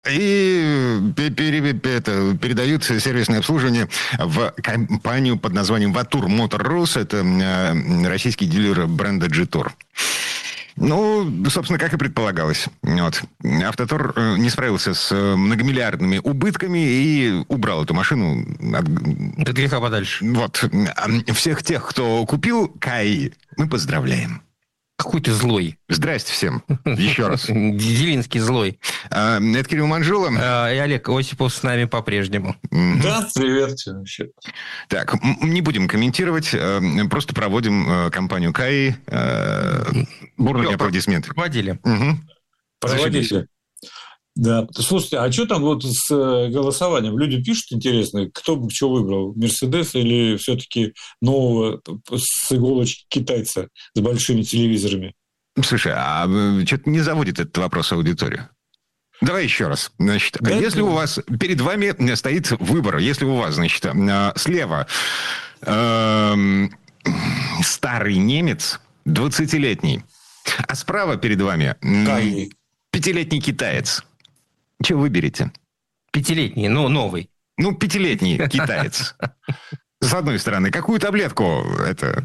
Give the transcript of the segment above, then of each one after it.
И передают сервисное обслуживание в компанию под названием Vatour Motor Rus. Это российский дилер бренда G-Tour. Ну, собственно, как и предполагалось. Вот. Автотор не справился с многомиллиардными убытками и убрал эту машину от греха подальше. Вот. Всех тех, кто купил КАИ, мы поздравляем. Какой ты злой. Здрасте всем. Еще раз. Делинский злой. Это Кирилл Манжула. И Олег Осипов с нами по-прежнему. Да, привет. Так, не будем комментировать. Просто проводим компанию КАИ. Бурные аплодисменты. Проводили. Проводили. Да. Слушайте, а что там вот с голосованием? Люди пишут, интересно, кто бы что выбрал? Мерседес или все-таки нового с иголочки китайца с большими телевизорами? Слушай, а что-то не заводит этот вопрос аудиторию. Давай еще раз. Значит, да, если у вас перед вами стоит выбор, если у вас, значит, слева старый немец, 20-летний, а справа перед вами 5-летний китаец. Что выберете? 5-летний, ну, новый. Ну, 5-летний китаец. С одной стороны, какую таблетку это...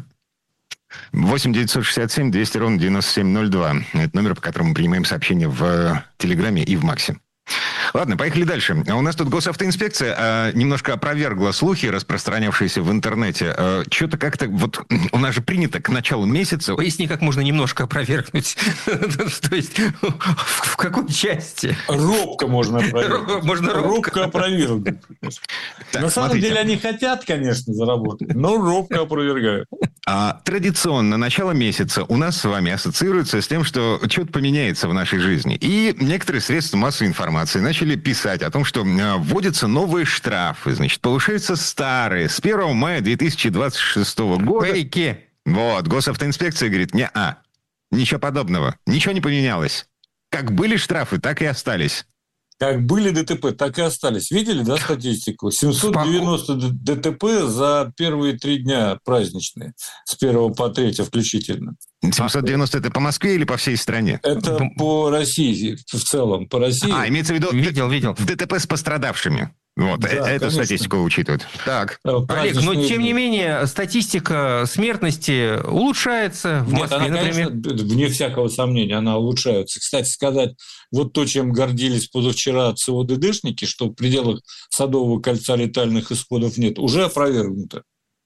8-967-200-97-02. Это номер, по которому мы принимаем сообщения в Телеграме и в Максе. Ладно, поехали дальше. У нас тут госавтоинспекция немножко опровергла слухи, распространявшиеся в интернете. Что-то как-то... Вот у нас же принято к началу месяца... Поясни, как можно немножко опровергнуть. То есть, в какой части? Робко можно опровергнуть. Можно робко опровергнуть. На самом деле они хотят, конечно, заработать, но робко опровергают. Традиционно начало месяца у нас с вами ассоциируется с тем, что что-то поменяется в нашей жизни. И некоторые средства массовой информации начали писать о том, что вводятся новые штрафы, значит, повышаются старые. С 1 мая 2026 года... Фейки. Вот, госавтоинспекция говорит, ничего подобного, ничего не поменялось. Как были штрафы, так и остались. Как были ДТП, так и остались. Видели, да, статистику? 790 ДТП за первые 3 дня праздничные. С 1 по 3 включительно. 790 это по Москве или по всей стране? Это по России в целом. По России. Имеется в виду... Видел. ДТП с пострадавшими. Вот, да, эту статистику учитывают. Так. Олег, но тем не менее, статистика смертности улучшается в Москве, она, например. Конечно, вне всякого сомнения, она улучшается. Кстати сказать, вот то, чем гордились позавчера ЦОДДшники, что в пределах Садового кольца летальных исходов нет, уже опровергнуто.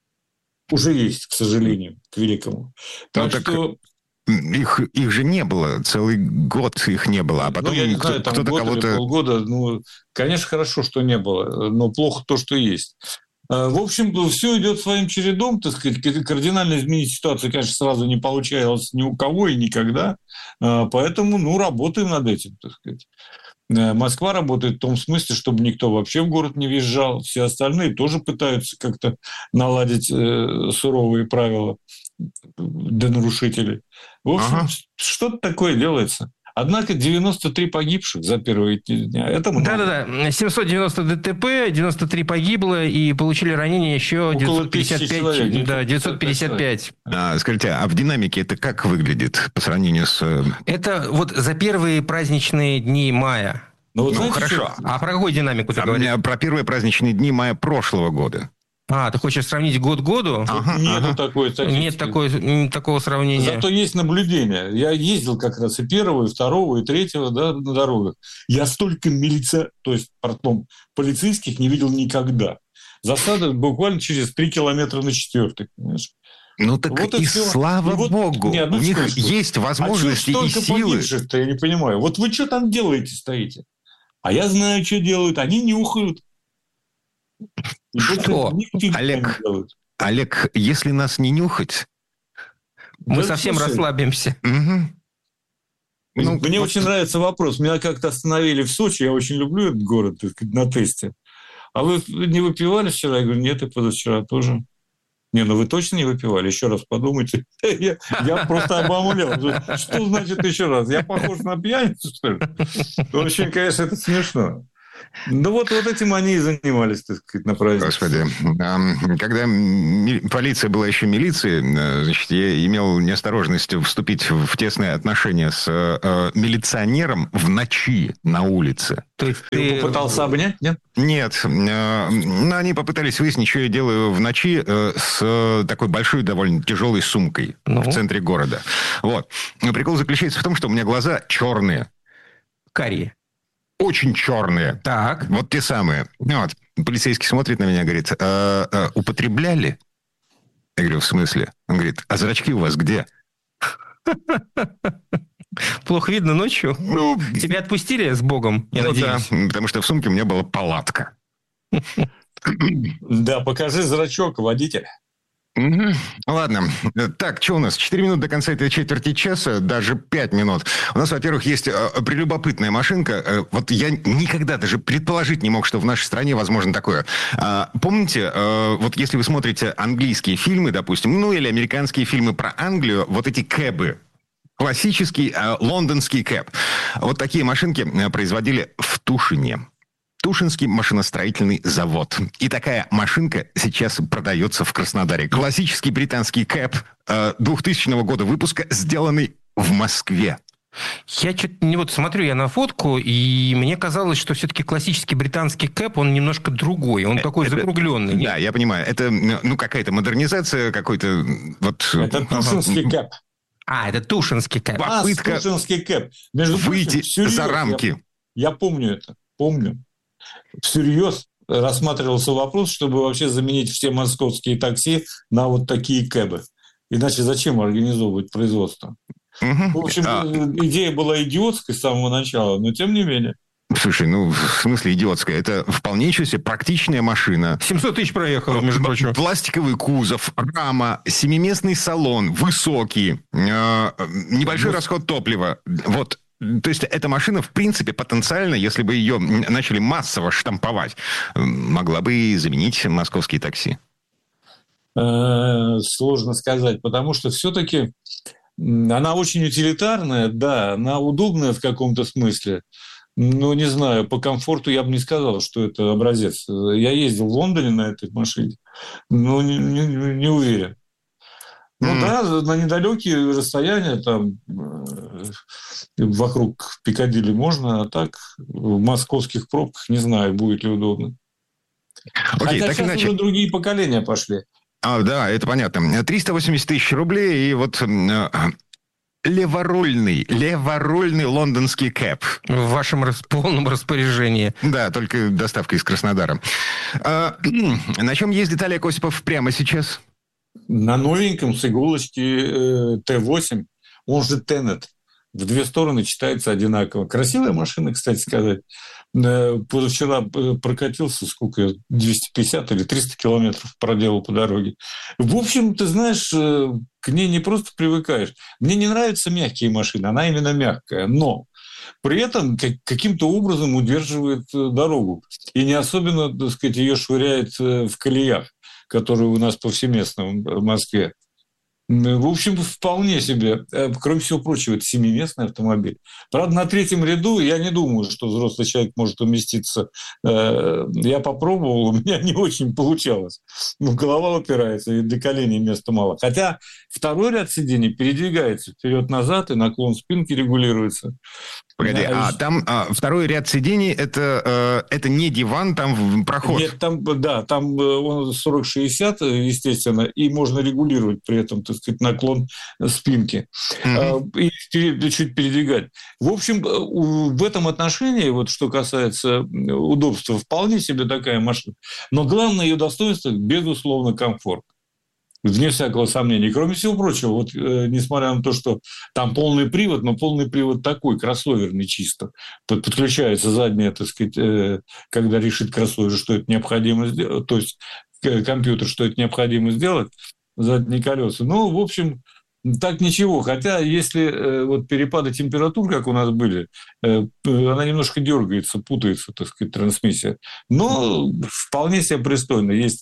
Уже есть, к сожалению, к великому. Так что... Их же не было, целый год их не было, а потом я не знаю, там кто-то год кого-то... или полгода, конечно, хорошо, что не было, но плохо то, что есть. В общем, все идет своим чередом, так сказать, кардинально изменить ситуацию, конечно, сразу не получалось ни у кого и никогда, поэтому, работаем над этим, так сказать. Москва работает в том смысле, чтобы никто вообще в город не въезжал, все остальные тоже пытаются как-то наладить суровые правила для нарушителей. В общем, что-то такое делается. Однако 93 погибших за первые дня. Это много. Да. 790 ДТП, 93 погибло, и получили ранения еще 955. Да, 955. Скажите, а в динамике это как выглядит по сравнению с... Это вот за первые праздничные дни мая. Знаете, хорошо. А про какую динамику ты говоришь? Про первые праздничные дни мая прошлого года. Ты хочешь сравнить год к году? Нету такой статистики. Нет такого сравнения. Зато есть наблюдение. Я ездил как раз и 1, и 2, и 3 на дорогах. Я столько полицейских не видел никогда. Засада буквально через 3 километра на 4-й. Понимаешь? Так вот и слава богу, у них есть возможности и силы. Погибших-то, я не понимаю. Вот вы что там делаете, стоите? А я знаю, что делают. Они нюхают. Что? Олег, если нас не нюхать... Мы совсем расслабимся. Мне очень нравится вопрос. Меня как-то остановили в Сочи. Я очень люблю этот город, так сказать, на тесте. А вы не выпивали вчера? Я говорю, нет, и позавчера тоже. Вы точно не выпивали? Еще раз подумайте. Я просто обомлел. Что значит еще раз? Я похож на пьяницу, что ли? Очень, конечно, это смешно. Ну вот этим они и занимались, так сказать, на празднике. Господи. Когда полиция была еще милицией, значит, я имел неосторожность вступить в тесные отношения с милиционером в ночи на улице. То есть ты попытался обнять, нет? Нет. Но они попытались выяснить, что я делаю в ночи с такой большой, довольно тяжелой сумкой в центре города. Вот. Но прикол заключается в том, что у меня глаза черные. Карие. Очень черные. Так. Вот те самые. Вот. Полицейский смотрит на меня, говорит, употребляли? Я говорю, в смысле? Он говорит, а зрачки у вас где? Плохо видно ночью? Ну, тебя отпустили с Богом, я надеюсь? Да, потому что в сумке у меня была палатка. Да, покажи зрачок, водитель. Ладно. Так, что у нас? 4 минуты до конца этой четверти часа, даже 5 минут. У нас, во-первых, есть прелюбопытная машинка. Вот я никогда даже предположить не мог, что в нашей стране возможно такое. Помните, вот если вы смотрите английские фильмы, допустим, ну или американские фильмы про Англию, вот эти кэбы, классический лондонский кэб. Вот такие машинки производили в Тушине. Тушинский машиностроительный завод. И такая машинка сейчас продается в Краснодаре. Классический британский кэб 2000 года выпуска, сделанный в Москве. Я что-то не смотрю я на фотку, и мне казалось, что все-таки классический британский кэп, он немножко другой, он такой закругленный. Да, я понимаю. Это какая-то модернизация, какой-то... Это Тушинский кэп. Это Тушинский кэп. Попытка Тушинский кэп. Между выйти прочим, за рамки. Я помню это. Помню. Всерьез рассматривался вопрос, чтобы вообще заменить все московские такси на вот такие кэбы. Иначе зачем организовывать производство? В общем, идея была идиотской с самого начала, но тем не менее. Слушай, в смысле идиотская? Это вполне себе практичная машина. 700 тысяч проехала, между прочим. Пластиковый кузов, рама, семиместный салон, высокий, небольшой расход топлива. Вот. То есть эта машина, в принципе, потенциально, если бы ее начали массово штамповать, могла бы и заменить московские такси. Сложно сказать, потому что все-таки она очень утилитарная, да, она удобная в каком-то смысле, но, не знаю, по комфорту я бы не сказал, что это образец. Я ездил в Лондоне на этой машине, но не уверен. Да, на недалекие расстояния там вокруг Пикадилли можно, а так в московских пробках не знаю, будет ли удобно. Окей, хотя так сейчас иначе... уже другие поколения пошли. Да, это понятно. 380 тысяч рублей и вот леворульный лондонский кэп. В вашем полном распоряжении. Да, только доставка из Краснодара. На чем ездит Олег Осипов прямо сейчас? На новеньком с иголочки Т8, он же Тенет. В две стороны читается одинаково. Красивая машина, кстати сказать. Позавчера прокатился, 250 или 300 километров проделал по дороге. В общем, ты знаешь, к ней не просто привыкаешь. Мне не нравятся мягкие машины, она именно мягкая. Но при этом каким-то образом удерживает дорогу. И не особенно, так сказать, ее швыряет в колеях, которые у нас повсеместно в Москве. В общем, вполне себе. Кроме всего прочего, это семиместный автомобиль. Правда, на третьем ряду я не думаю, что взрослый человек может уместиться. Я попробовал, у меня не очень получалось. Голова упирается, и для коленей места мало. Хотя второй ряд сидений передвигается вперед-назад, и наклон спинки регулируется. Погоди, там второй ряд сидений это не диван, там проход. Нет, там он 40-60, естественно, и можно регулировать при этом, так сказать, наклон спинки и чуть передвигать. В общем, в этом отношении, вот что касается удобства, вполне себе такая машина. Но главное ее достоинство, безусловно, комфорт. Вне всякого сомнения. Кроме всего прочего, несмотря на то, что там полный привод, но полный привод такой, кроссоверный чисто. Подключается задняя, так сказать, когда решит кроссовер, что это необходимо сделать, то есть компьютер, что это необходимо сделать, задние колеса. В общем, так ничего. Хотя, если перепады температур, как у нас были, она немножко дергается, путается, так сказать, трансмиссия. Но вполне себе пристойно. Есть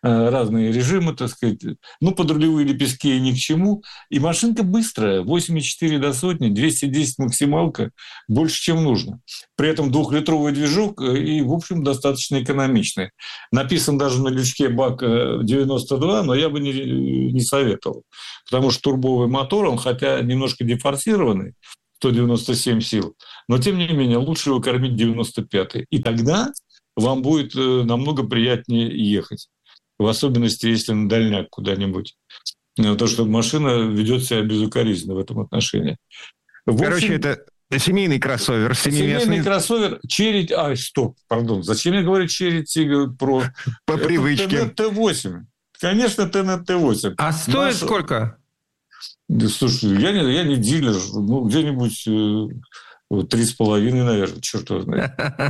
разные режимы, так сказать. Ну, подрулевые лепестки ни к чему. И машинка быстрая, 8,4 до сотни, 210 максималка, больше, чем нужно. При этом 2-литровый движок и, в общем, достаточно экономичный. Написан даже на лючке бак 92, но я бы не советовал. Потому что турбовый мотор, он хотя немножко дефорсированный, 197 сил, но, тем не менее, лучше его кормить 95-й. И тогда вам будет намного приятнее ехать. В особенности, если на дальняк куда-нибудь. То, что машина ведет себя безукоризненно в этом отношении. Короче, это семейный кроссовер. Семейный кроссовер. Зачем я говорю Черри Тигр Про? По привычке. Т8. Конечно, Т8. А стоит сколько? Да, слушай, я не дилер. Ну, где-нибудь 3,5, наверное. Черт его знает.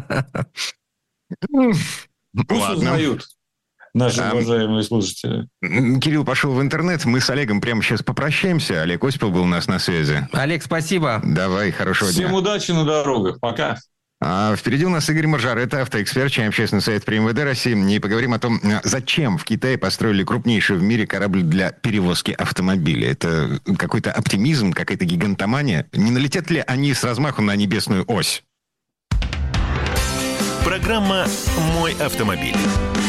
Пусть узнают наши уважаемые слушатели. Кирилл пошел в интернет. Мы с Олегом прямо сейчас попрощаемся. Олег Осипов был у нас на связи. Олег, спасибо. Давай, хорошего дня. Всем удачи на дорогах. Пока. А впереди у нас Игорь Маржарет, автоэксперт, член общественного совета при МВД России. И поговорим о том, зачем в Китае построили крупнейший в мире корабль для перевозки автомобилей. Это какой-то оптимизм, какая-то гигантомания? Не налетят ли они с размаху на небесную ось? Программа «Мой автомобиль».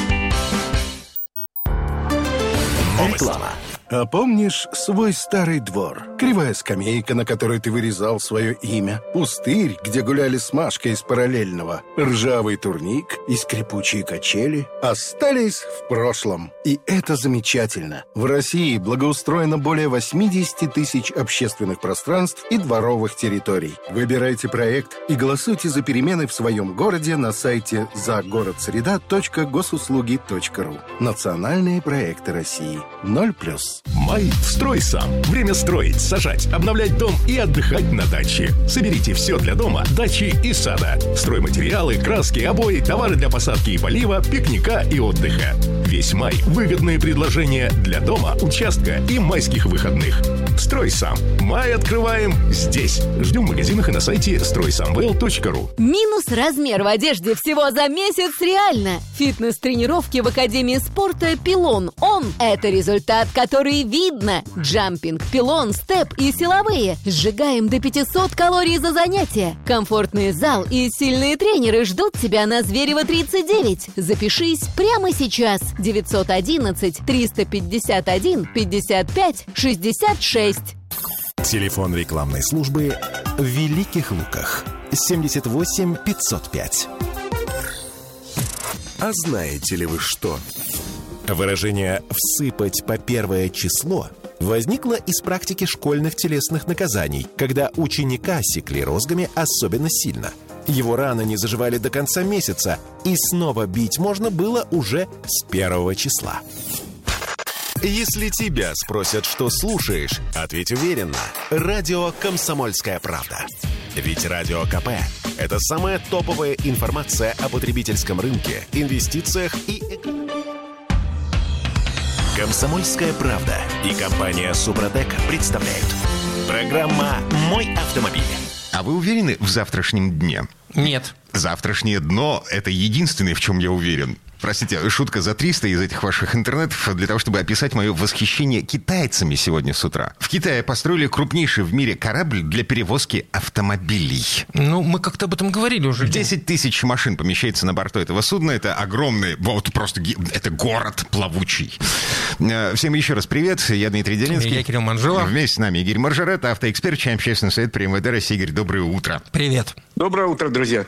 Реклама. А помнишь свой старый двор? Кривая скамейка, на которой ты вырезал свое имя. Пустырь, где гуляли с Машкой из параллельного. Ржавый турник и скрипучие качели остались в прошлом. И это замечательно. В России благоустроено более 80 тысяч общественных пространств и дворовых территорий. Выбирайте проект и голосуйте за перемены в своем городе на сайте загородсреда.госуслуги.ру. Национальные проекты России. 0+. Май «Строй сам». Время строить, сажать, обновлять дом и отдыхать на даче. Соберите все для дома, дачи и сада. Стройматериалы, краски, обои, товары для посадки и полива, пикника и отдыха. Весь май – выгодные предложения для дома, участка и майских выходных. «Строй сам». Май открываем здесь. Ждем в магазинах и на сайте стройсамвел.ру. Минус размер в одежде всего за месяц реально. Фитнес-тренировки в Академии спорта «Пилон». Это результат, который видно. Джампинг, пилон, степ и силовые. Сжигаем до 500 калорий за занятие. Комфортный зал и сильные тренеры ждут тебя на Зверева 39. Запишись прямо сейчас. 911-351-55-66. Телефон рекламной службы в Великих Луках. 78 505. А знаете ли вы что? Выражение «всыпать по первое число» возникло из практики школьных телесных наказаний, когда ученика секли розгами особенно сильно. Его раны не заживали до конца месяца, и снова бить можно было уже с первого числа. Если тебя спросят, что слушаешь, ответь уверенно. Радио «Комсомольская правда». Ведь Радио КП – это самая топовая информация о потребительском рынке, инвестициях и экономике. «Комсомольская правда» и компания «Супротек» представляют. Программа «Мой автомобиль». А вы уверены в завтрашнем дне? Нет. Завтрашнее дно – это единственное, в чем я уверен. Простите, шутка за 300 из этих ваших интернетов для того, чтобы описать мое восхищение китайцами сегодня с утра. В Китае построили крупнейший в мире корабль для перевозки автомобилей. Ну, мы как-то об этом говорили уже. 10 тысяч машин помещается на борту этого судна. Это огромный, вот просто, это город плавучий. Всем еще раз привет. Я Дмитрий Делинский. Я Кирилл Манжулов. Вместе с нами Игорь Маржарет, автоэксперт, член общественного совета при МВД России. Игорь, доброе утро. Привет. Доброе утро, друзья.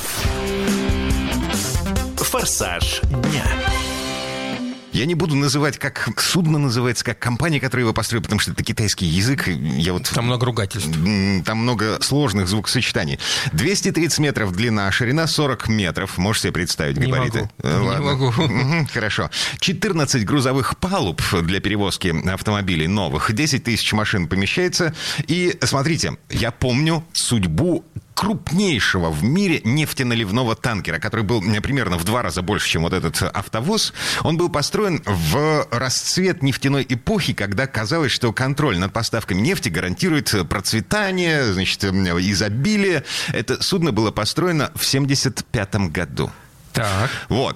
«Форсаж дня». Я не буду называть, как судно называется, как компания, которая его построила, потому что это китайский язык. Там много ругательств. Там много сложных звукосочетаний. 230 метров длина, ширина 40 метров. Можешь себе представить габариты? Не могу. Хорошо. 14 грузовых палуб для перевозки автомобилей новых. 10 тысяч машин помещается. И смотрите, я помню судьбу крупнейшего в мире нефтеналивного танкера, который был примерно в 2 раза больше, чем вот этот автовоз. Он был построен в расцвет нефтяной эпохи, когда казалось, что контроль над поставками нефти гарантирует процветание, значит, изобилие. Это судно было построено в 1975 году. Так. Вот.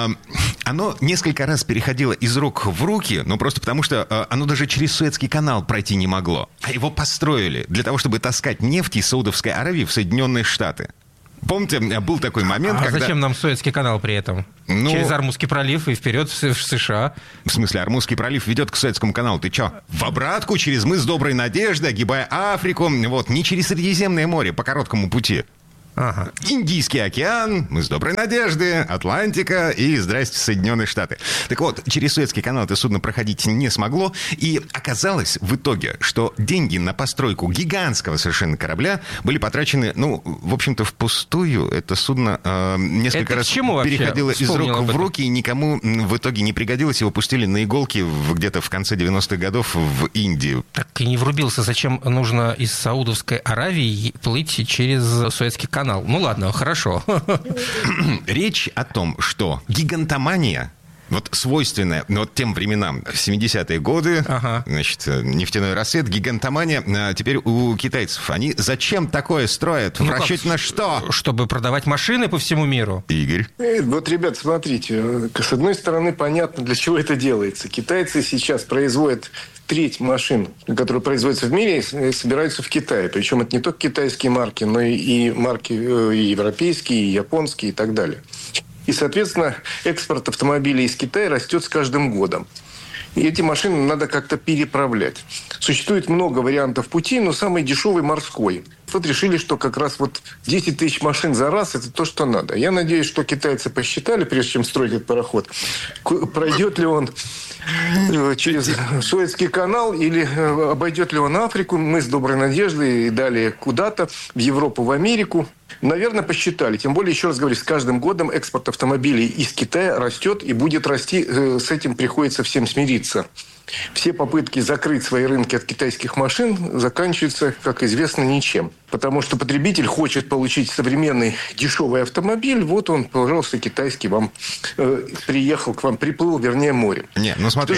Оно несколько раз переходило из рук в руки, но просто потому, что оно даже через Суэцкий канал пройти не могло. А его построили для того, чтобы таскать нефть из Саудовской Аравии в Соединенные Штаты. Помните, был такой момент, когда... зачем нам Суэцкий канал при этом? Через Ормузский пролив и вперед в США. В смысле, Ормузский пролив ведет к Суэцкому каналу. Ты чё? В обратку через мыс Доброй Надежды, огибая Африку. Вот, не через Средиземное море, по короткому пути. Ага. Индийский океан, мыс Доброй Надежды, Атлантика и, здрасте, Соединенные Штаты. Так вот, через Суэцкий канал это судно проходить не смогло, и оказалось в итоге, что деньги на постройку гигантского совершенно корабля были потрачены, в общем-то, впустую. Это судно несколько раз переходило из рук в руки, и никому в итоге не пригодилось. Его пустили на иголки где-то в конце 90-х годов в Индию. Так и не врубился, зачем нужно из Саудовской Аравии плыть через Суэцкий канал. Ну ладно, хорошо. Речь о том, что гигантомания, свойственная тем временам, 70-е годы, значит, нефтяной рассвет, гигантомания теперь у китайцев. Они зачем такое строят? В расчете на что? Чтобы продавать машины по всему миру. Игорь? Ребят, смотрите. С одной стороны, понятно, для чего это делается. Китайцы сейчас производят треть машин, которые производятся в мире, собираются в Китае. Причем это не только китайские марки, но и марки европейские, и японские и так далее. И, соответственно, экспорт автомобилей из Китая растет с каждым годом. И эти машины надо как-то переправлять. Существует много вариантов пути, но самый дешевый – морской. Вот решили, что как раз 10 тысяч машин за раз – это то, что надо. Я надеюсь, что китайцы посчитали, прежде чем строить этот пароход, пройдет ли он через Суэцкий канал или обойдет ли он Африку, мыс Доброй Надежды и далее куда-то, в Европу, в Америку. Наверное, посчитали. Тем более, еще раз говорю, с каждым годом экспорт автомобилей из Китая растет и будет расти. С этим приходится всем смириться. Все попытки закрыть свои рынки от китайских машин заканчиваются, как известно, ничем. Потому что потребитель хочет получить современный дешевый автомобиль. Вот он, пожалуйста, китайский вам приехал, к вам приплыл, вернее, море. Не, смотри,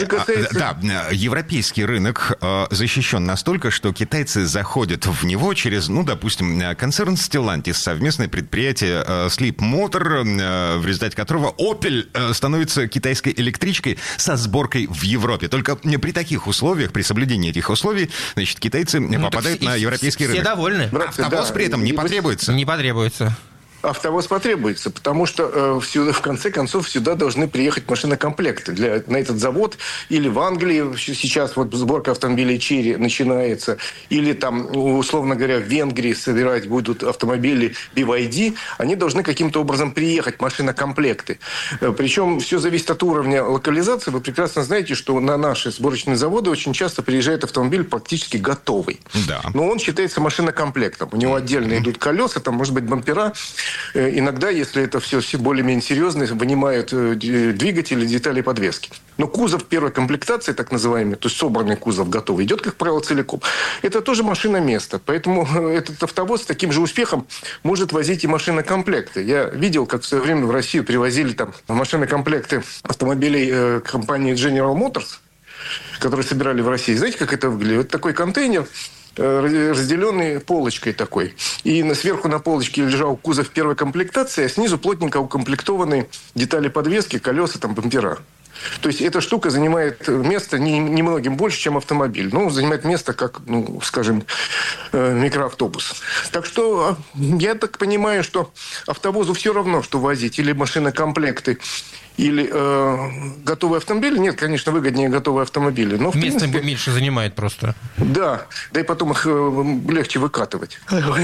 европейский рынок защищен настолько, что китайцы заходят в него через, допустим, концерн Stellantis, совместное предприятие Sleep Motor, в результате которого Opel становится китайской электричкой со сборкой в Европе. Только при таких условиях, при соблюдении этих условий, значит, китайцы попадают на европейский рынок. Все довольны. Автовоз при этом не потребуется. Не потребуется. Автовоз потребуется, потому что в конце концов сюда должны приехать машинокомплекты на этот завод. Или в Англии сейчас сборка автомобилей Chery начинается. Или там, условно говоря, в Венгрии собирать будут автомобили BYD. Они должны каким-то образом приехать, машинокомплекты. Причем все зависит от уровня локализации. Вы прекрасно знаете, что на наши сборочные заводы очень часто приезжает автомобиль практически готовый. Да. Но он считается машинокомплектом. У него отдельно идут колеса, там, может быть, бампера. Иногда, если это все более-менее серьезно, вынимают двигатели, детали подвески. Но кузов первой комплектации, так называемый, то есть собранный кузов готовый, идет, как правило, целиком. Это тоже машина-место. Поэтому этот автовоз с таким же успехом может возить и машинокомплекты. Я видел, как в свое время в Россию привозили там машинокомплекты автомобилей компании General Motors, которые собирали в России. Знаете, как это выглядит? Это такой контейнер, разделенный полочкой такой. И сверху на полочке лежал кузов первой комплектации, а снизу плотненько укомплектованные детали подвески, колеса, там, бампера. То есть эта штука занимает место немногим больше, чем автомобиль. Занимает место, как, скажем, микроавтобус. Так что я так понимаю, что автовозу все равно, что возить. Или машинокомплекты, или готовые автомобили. Нет, конечно, выгоднее готовые автомобили. Но, место меньше занимает просто. Да, и потом их легче выкатывать,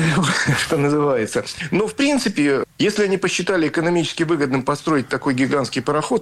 что называется. Но, в принципе, если они посчитали экономически выгодным построить такой гигантский пароход,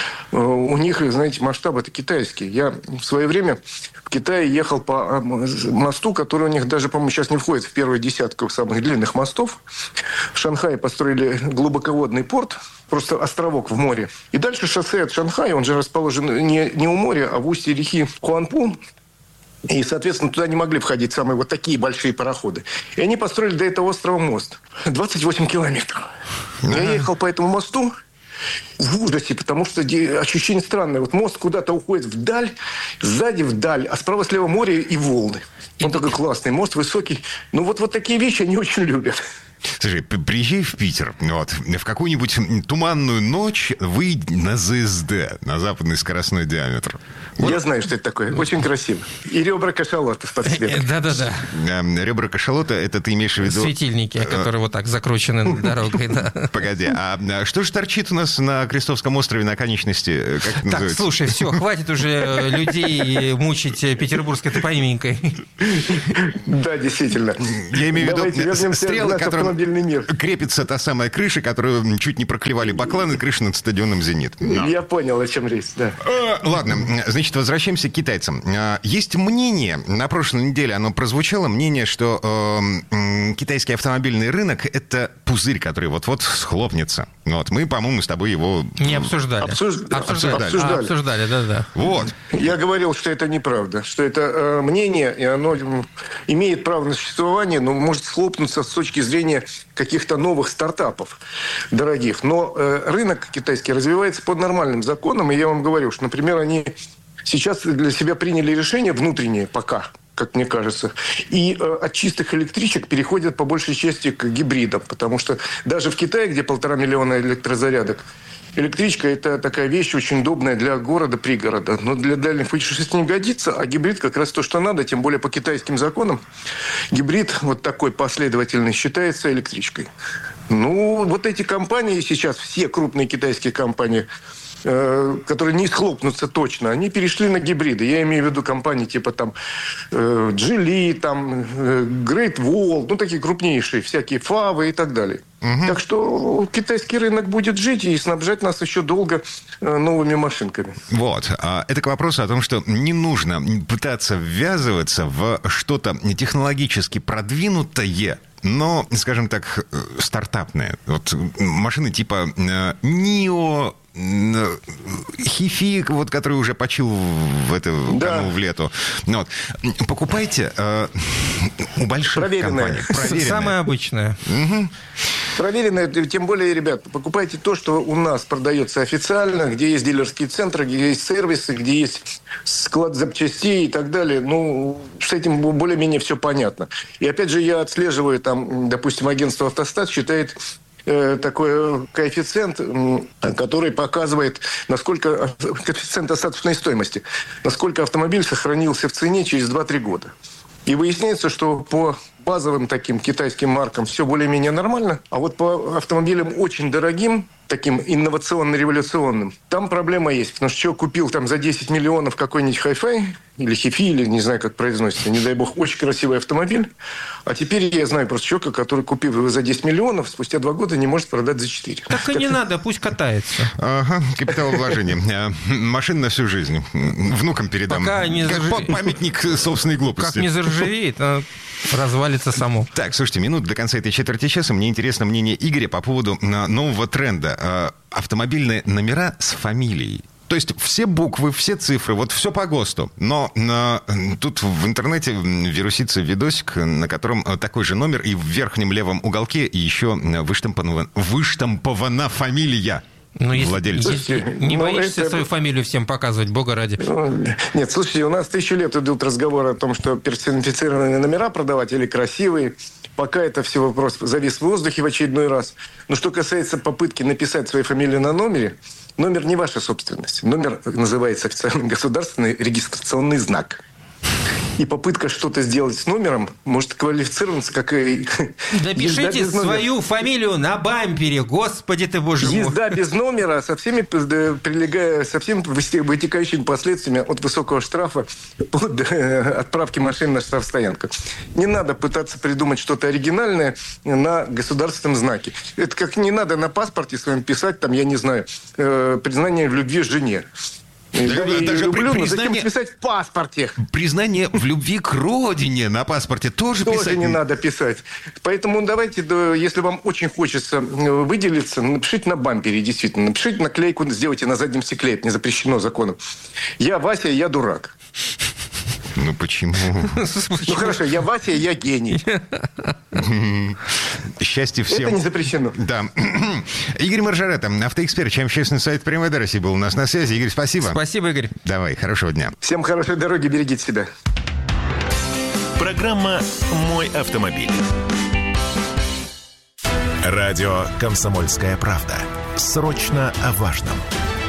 у них, знаете, масштабы-то китайские. Я в свое время в Китае ехал по мосту, который у них даже, по-моему, сейчас не входит в первую десятку самых длинных мостов. В Шанхае построили глубоководный порт, просто островок в море. И дальше шоссе от Шанхая, он же расположен не у моря, а в устье реки Хуанпу. И, соответственно, туда не могли входить самые такие большие пароходы. И они построили до этого острова мост. 28 километров. Я ехал по этому мосту в ужасе, потому что ощущение странное. Мост куда-то уходит вдаль, сзади вдаль, а справа-слева море и волны. Он такой классный, мост высокий. Вот такие вещи они очень любят. Слушай, приезжай в Питер, вот, в какую-нибудь туманную ночь выйди на ЗСД, на западный скоростной диаметр. Вот. Я знаю, что это такое. Очень красиво. И ребра кашалота под цветом. Да-да-да. Ребра кашалота, это ты имеешь в виду... Светильники, которые вот так закручены над дорогой, да. Погоди, а что же торчит у нас на Крестовском острове на конечности? Как это называется? Так, слушай, все, хватит уже людей мучить петербургской топонимикой. Да, действительно. Я имею в виду стрелы, которым крепится та самая крыша, которую чуть не проклевали бакланы, крыша над стадионом «Зенит». Я понял, о чем речь, да. Ладно, значит, возвращаемся к китайцам. Есть мнение, на прошлой неделе оно прозвучало, мнение, что китайский автомобильный рынок – это пузырь, который вот-вот схлопнется. Вот, мы, по-моему, с тобой его... Не обсуждали. Обсуждали, да-да. Вот. Я говорил, что это неправда, что это мнение, и оно имеет право на существование, но может схлопнуться с точки зрения каких-то новых стартапов дорогих. Но рынок китайский развивается под нормальным законом, и я вам говорю, что, например, они сейчас для себя приняли решение внутреннее пока, как мне кажется, и от чистых электричек переходят по большей части к гибридам, потому что даже в Китае, где 1,5 миллиона электрозарядок, электричка – это такая вещь очень удобная для города-пригорода. Но для дальних путешествий не годится, а гибрид как раз то, что надо, тем более по китайским законам. Гибрид вот такой последовательный считается электричкой. Ну, вот эти компании сейчас, все крупные китайские компании, которые не схлопнутся точно, они перешли на гибриды. Я имею в виду компании типа там Geely, там Great Wall, ну такие крупнейшие, всякие Фавы и так далее. Угу. Так что китайский рынок будет жить и снабжать нас еще долго новыми машинками. Вот. Это к вопросу о том, что не нужно пытаться ввязываться в что-то технологически продвинутое, но, скажем так, стартапное. Вот машины типа NIO, Хифи, вот, который уже почил канул в лету. Вот. Покупайте у больших компаний. Проверенное. Самое обычное. Угу. Проверенное, тем более, ребят, покупайте то, что у нас продается официально, где есть дилерские центры, где есть сервисы, где есть склад запчастей и так далее. Ну, с этим более-менее все понятно. И опять же, я отслеживаю, там, допустим, агентство «Автостат» считает такой коэффициент, который показывает, насколько коэффициент остаточной стоимости, насколько автомобиль сохранился в цене через 2-3 года. И выясняется, что по базовым таким китайским маркам все более-менее нормально, а вот по автомобилям очень дорогим, таким инновационно-революционным, там проблема есть. Потому что человек купил там за 10 миллионов какой-нибудь хай-фай, или хифи, или не знаю, как произносится, не дай бог, очень красивый автомобиль. А теперь я знаю просто человека, который купил его за 10 миллионов, спустя 2 года не может продать за 4. Так и не надо, пусть катается. Ага, капиталовложение. Машина на всю жизнь. Внукам передам. Пока не как памятник собственной глупости. Как не заржавеет, развалится само. Так, слушайте, минут до конца этой четверти часа. Мне интересно мнение Игоря по поводу нового тренда. Автомобильные номера с фамилией. То есть все буквы, все цифры, вот все по ГОСТу. Но тут в интернете вирусится видосик, на котором такой же номер, и в верхнем левом уголке еще выштампована фамилия. Ну, владельца. Не боишься свою фамилию всем показывать, бога ради? Нет, слушайте, у нас 1000 лет идут разговоры о том, что персонифицированные номера продавать или красивые. Пока это все вопрос завис в воздухе в очередной раз. Но что касается попытки написать свою фамилию на номере, номер не ваша собственность. Номер называется официально государственный регистрационный знак. И попытка что-то сделать с номером может квалифицироваться как... Напишите свою фамилию на бампере, господи ты, боже мой. Езда без номера со всеми вытекающими последствиями от высокого штрафа от отправки машины на штрафстоянку. Не надо пытаться придумать что-то оригинальное на государственном знаке. Это как не надо на паспорте своем писать, там, я не знаю, признание в любви жене. Даже зачем писать в паспорте? Признание в любви к родине на паспорте тоже писать. Тоже не надо писать. Поэтому давайте, если вам очень хочется выделиться, напишите на бампере, действительно. Напишите наклейку, сделайте на заднем стекле. Это не запрещено законом. Я Вася, я дурак. Ну, почему? Ну, хорошо, я Вася, я гений. Счастье всем. Это не запрещено. Да. Игорь Маржарета, автоэксперт, чем общественный сайт Прямой России был у нас на связи. Игорь, спасибо. Спасибо, Игорь. Давай, хорошего дня. Всем хорошей дороги, берегите себя. Программа «Мой автомобиль». Радио «Комсомольская правда». Срочно о важном.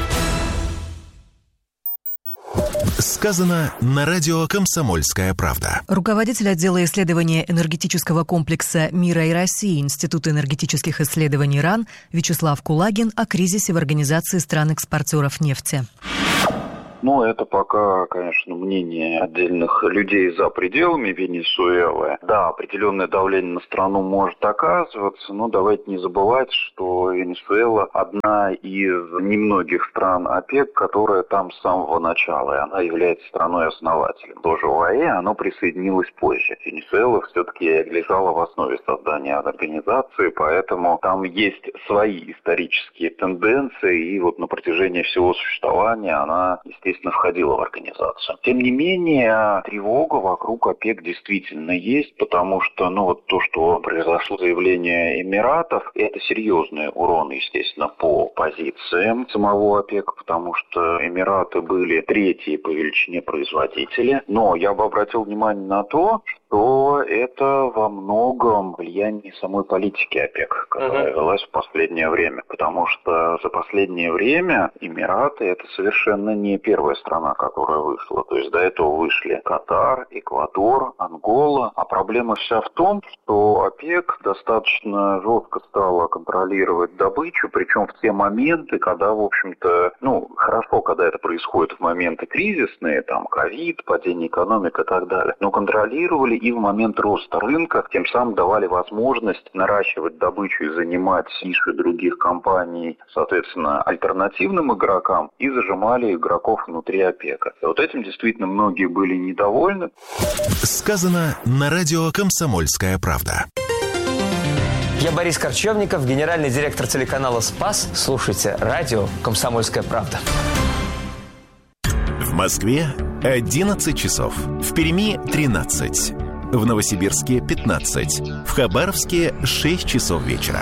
Сказано на радио «Комсомольская правда». Руководитель отдела исследования энергетического комплекса «Мира и России» Института энергетических исследований РАН Вячеслав Кулагин о кризисе в Организации стран-экспортеров нефти. Ну, это пока, конечно, мнение отдельных людей за пределами Венесуэлы. Да, определенное давление на страну может оказываться, но давайте не забывать, что Венесуэла одна из немногих стран ОПЕК, которая там с самого начала, и она является страной-основателем. Тоже ОАЭ, оно присоединилось позже. Венесуэла все-таки лежала в основе создания организации, поэтому там есть свои исторические тенденции, и вот на протяжении всего существования она, естественно, входила в организацию. Тем не менее, тревога вокруг ОПЕК действительно есть, потому что, то, что произошло заявление Эмиратов, это серьезный урон, естественно, по позициям самого ОПЕК, потому что Эмираты были третьи по величине производители. Но я бы обратил внимание на то, что это во многом влияние самой политики ОПЕК, которая велась в последнее время. Потому что за последнее время Эмираты – это совершенно не первая страна, которая вышла. То есть до этого вышли Катар, Эквадор, Ангола. А проблема вся в том, что ОПЕК достаточно жестко стала контролировать добычу, причем в те моменты, когда, в общем-то, хорошо, когда это происходит в моменты кризисные, там, ковид, падение экономики и так далее, но контролировали и в момент роста рынка, тем самым давали возможность наращивать добычу и занимать ниши других компаний, соответственно, альтернативным игрокам, и зажимали игроков внутри ОПЕКа. И вот этим действительно многие были недовольны. Сказано на радио «Комсомольская правда». Я Борис Корчевников, генеральный директор телеканала «Спас». Слушайте радио «Комсомольская правда». В Москве 11 часов. В Перми 13. В Новосибирске 15. В Хабаровске 6 часов вечера.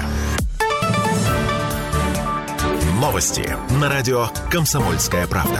Новости на радио «Комсомольская правда».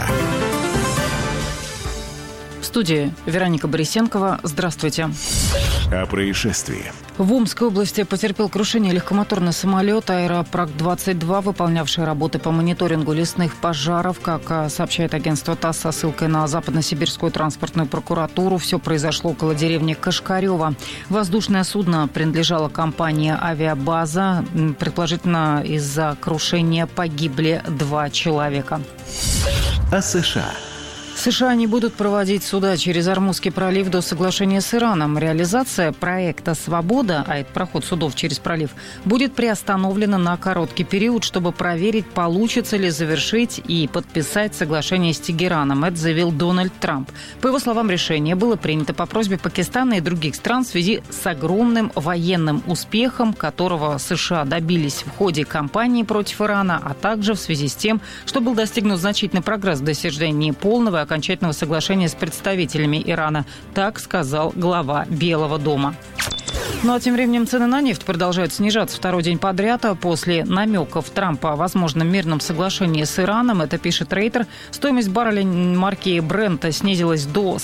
В студии Вероника Борисенкова. Здравствуйте. О происшествии. В Омской области потерпел крушение легкомоторный самолет «Аэропрак-22», выполнявший работы по мониторингу лесных пожаров. Как сообщает агентство ТАСС со ссылкой на Западно-Сибирскую транспортную прокуратуру, все произошло около деревни Кашкарева. Воздушное судно принадлежало компании «Авиабаза». Предположительно, из-за крушения погибли 2 человека. О США. США не будут проводить суда через Ормузский пролив до соглашения с Ираном. Реализация проекта «Свобода», а это проход судов через пролив, будет приостановлена на короткий период, чтобы проверить, получится ли завершить и подписать соглашение с Тегераном. Это заявил Дональд Трамп. По его словам, решение было принято по просьбе Пакистана и других стран в связи с огромным военным успехом, которого США добились в ходе кампании против Ирана, а также в связи с тем, что был достигнут значительный прогресс в достижении полного и окончательного соглашения с представителями Ирана. Так сказал глава Белого дома. Ну а тем временем цены на нефть продолжают снижаться второй день подряд. После намеков Трампа о возможном мирном соглашении с Ираном, это пишет Рейтер, стоимость барреля марки Брента снизилась до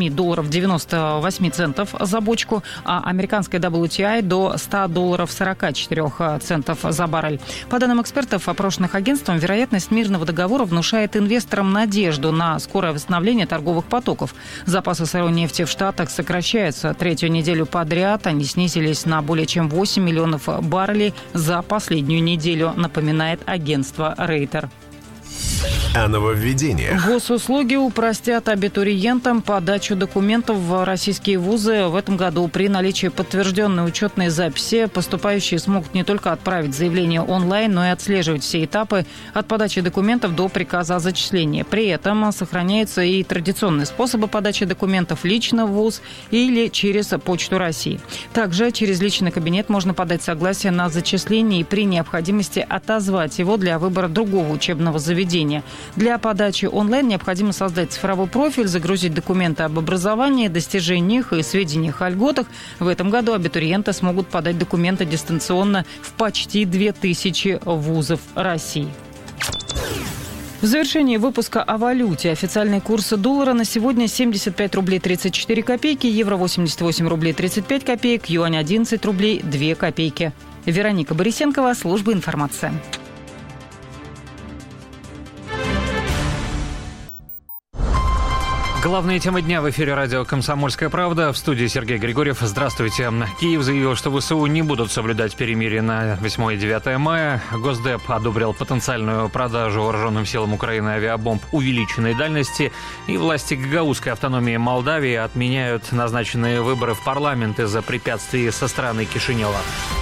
$107.98 за бочку, а американская WTI до $100.44 за баррель. По данным экспертов, опрошенных агентством, вероятность мирного договора внушает инвесторам надежду на скорое восстановление торговых потоков. Запасы сырой нефти в Штатах сокращаются третью неделю подряд. Они снизились на более чем 8 миллионов баррелей за последнюю неделю, напоминает агентство Рейтер. О нововведениях. Госуслуги упростят абитуриентам подачу документов в российские вузы. В этом году при наличии подтвержденной учетной записи поступающие смогут не только отправить заявление онлайн, но и отслеживать все этапы от подачи документов до приказа о зачислении. При этом сохраняются и традиционные способы подачи документов лично в вуз или через Почту России. Также через личный кабинет можно подать согласие на зачисление и при необходимости отозвать его для выбора другого учебного заведения. Для подачи онлайн необходимо создать цифровой профиль, загрузить документы об образовании, достижениях и сведениях о льготах. В этом году абитуриенты смогут подать документы дистанционно в почти 2000 вузов России. В завершении выпуска о валюте. Официальный курс доллара на сегодня 75 рублей 34 копейки, евро 88 рублей 35 копеек, юань 11 рублей 2 копейки. Вероника Борисенкова, служба информации. Главные темы дня в эфире радио «Комсомольская правда». В студии Сергей Григорьев. Здравствуйте. Киев заявил, что ВСУ не будут соблюдать перемирие на 8 и 9 мая. Госдеп одобрил потенциальную продажу вооруженным силам Украины авиабомб увеличенной дальности. И власти гагаузской автономии Молдавии отменяют назначенные выборы в парламент из-за препятствий со стороны Кишинева.